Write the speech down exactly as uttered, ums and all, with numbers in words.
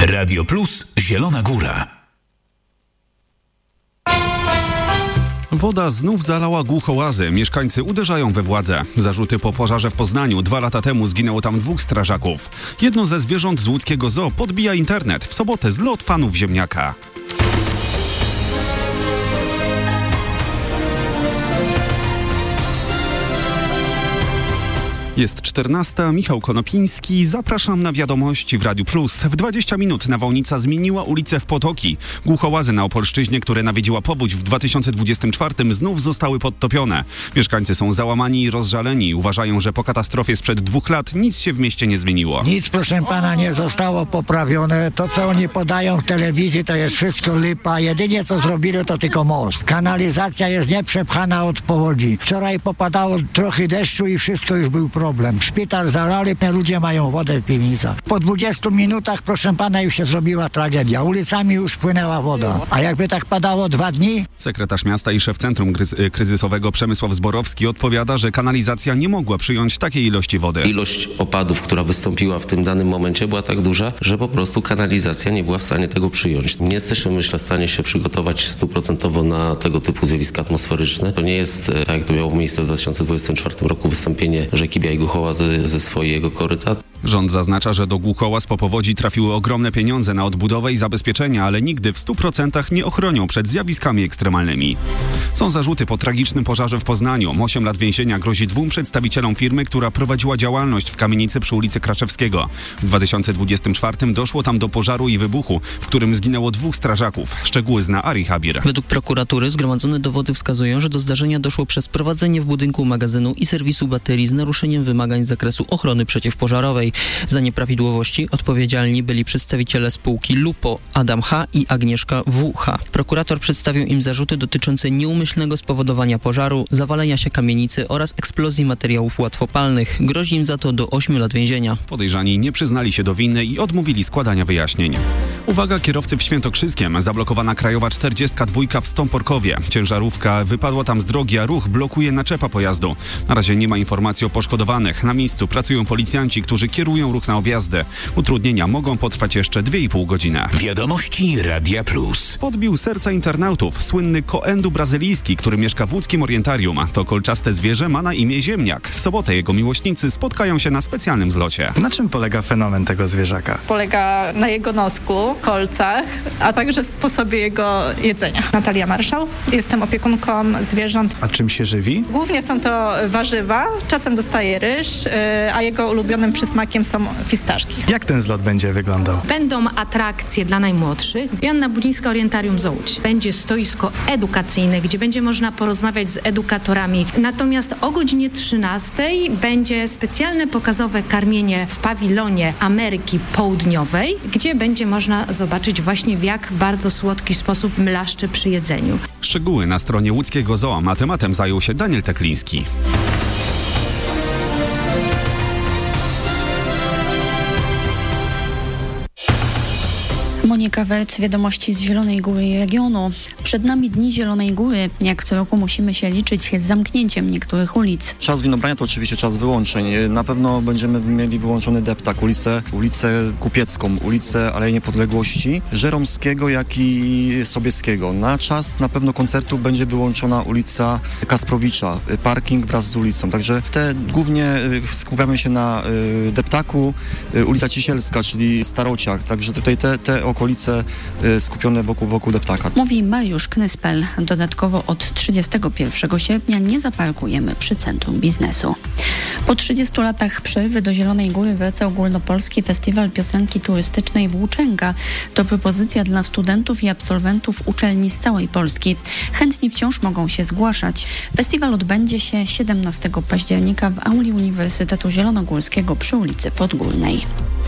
Radio Plus Zielona Góra. Woda znów zalała Głuchołazy. Mieszkańcy uderzają we władzę. Zarzuty po pożarze w Poznaniu. Dwa lata temu zginęło tam dwóch strażaków. Jedno ze zwierząt z łódzkiego zoo podbija internet. W sobotę zlot fanów ziemniaka. Jest czternasta, Michał Konopiński. Zapraszam na wiadomości w Radiu Plus. W dwadzieścia minut nawałnica zmieniła ulicę w Potoki. Głuchołazy na Opolszczyźnie, które nawiedziła powódź w dwa tysiące dwudziestym czwartym, znów zostały podtopione. Mieszkańcy są załamani i rozżaleni. Uważają, że po katastrofie sprzed dwóch lat nic się w mieście nie zmieniło. Nic, proszę pana, nie zostało poprawione. To, co oni podają w telewizji, to jest wszystko lipa. Jedynie co zrobili, to tylko most. Kanalizacja jest nieprzepchana od powodzi. Wczoraj popadało trochę deszczu i wszystko już był problem. Szpital zalali, ludzie mają wodę w piwnicach. Po dwudziestu minutach, proszę pana, już się zrobiła tragedia. Ulicami już płynęła woda. A jakby tak padało dwa dni? Sekretarz miasta i szef Centrum Gry- Kryzysowego Przemysław Zborowski odpowiada, że kanalizacja nie mogła przyjąć takiej ilości wody. Ilość opadów, która wystąpiła w tym danym momencie, była tak duża, że po prostu kanalizacja nie była w stanie tego przyjąć. Nie jesteśmy, myślę, w stanie się przygotować stuprocentowo na tego typu zjawiska atmosferyczne. To nie jest, tak jak to miało miejsce w dwa tysiące dwudziestym czwartym roku, wystąpienie rzeki Białej Głuchołazy ze swojego koryta. Rząd zaznacza, że do Głuchołaz po powodzi trafiły ogromne pieniądze na odbudowę i zabezpieczenia, ale nigdy w stu procentach nie ochronią przed zjawiskami ekstremalnymi. Są zarzuty po tragicznym pożarze w Poznaniu. osiem lat więzienia grozi dwóm przedstawicielom firmy, która prowadziła działalność w kamienicy przy ulicy Kraczewskiego. W dwa tysiące dwudziestym czwartym doszło tam do pożaru i wybuchu, w którym zginęło dwóch strażaków. Szczegóły zna Ari Habir. Według prokuratury zgromadzone dowody wskazują, że do zdarzenia doszło przez prowadzenie w budynku magazynu i serwisu baterii z naruszeniem wymagań z zakresu ochrony przeciwpożarowej. Za nieprawidłowości odpowiedzialni byli przedstawiciele spółki Lupo, Adam H. i Agnieszka W H. Prokurator przedstawił im zarzuty dotyczące nieumyślnego spowodowania pożaru, zawalenia się kamienicy oraz eksplozji materiałów łatwopalnych. Grozi im za to do ośmiu lat więzienia. Podejrzani nie przyznali się do winy i odmówili składania wyjaśnień. Uwaga kierowcy w Świętokrzyskiem. Zablokowana krajowa czterdziestka dwa w Stąporkowie. Ciężarówka wypadła tam z drogi, a ruch blokuje naczepa pojazdu. Na razie nie ma informacji o poszkodowanych. Na miejscu pracują policjanci, którzy kierują ruch na objazdy. Utrudnienia mogą potrwać jeszcze dwie i pół godziny. Wiadomości Radia Plus. Podbił serca internautów. Słynny koendu brazylijski, który mieszka w łódzkim orientarium. To kolczaste zwierzę ma na imię Ziemniak. W sobotę jego miłośnicy spotkają się na specjalnym zlocie. Na czym polega fenomen tego zwierzaka? Polega na jego nosku, kolcach, a także sposobie jego jedzenia. Natalia Marszał. Jestem opiekunką zwierząt. A czym się żywi? Głównie są to warzywa, czasem dostaje ryż, a jego ulubionym przysmakiem są fistaszki. Jak ten zlot będzie wyglądał? Będą atrakcje dla najmłodszych. Joanna Budzińska, Orientarium Zoo Łódź. Będzie stoisko edukacyjne, gdzie będzie można porozmawiać z edukatorami. Natomiast o godzinie trzynastej będzie specjalne pokazowe karmienie w pawilonie Ameryki Południowej, gdzie będzie można zobaczyć właśnie, w jak bardzo słodki sposób mlaszcze przy jedzeniu. Szczegóły na stronie łódzkiego zoo, a tematem zajął się Daniel Tekliński. Monika Wec, wiadomości z Zielonej Góry i regionu. Przed nami Dni Zielonej Góry. Jak co roku musimy się liczyć z zamknięciem niektórych ulic. Czas winobrania to oczywiście czas wyłączeń. Na pewno będziemy mieli wyłączony deptak, ulicę, ulicę Kupiecką, ulicę Alei Niepodległości, Żeromskiego, jak i Sobieskiego. Na czas na pewno koncertów będzie wyłączona ulica Kasprowicza, parking wraz z ulicą. Także te głównie skupiamy się na deptaku, ulica Cisielska, czyli Starociach. Także tutaj te, te okolice skupione wokół, wokół deptaka. Mówi Mariusz Knyspel. Dodatkowo od trzydziestego pierwszego sierpnia nie zaparkujemy przy Centrum Biznesu. Po trzydziestu latach przerwy do Zielonej Góry wraca Ogólnopolski Festiwal Piosenki Turystycznej Włóczęga. To propozycja dla studentów i absolwentów uczelni z całej Polski. Chętni wciąż mogą się zgłaszać. Festiwal odbędzie się siedemnastego października w auli Uniwersytetu Zielonogórskiego przy ulicy Podgórnej.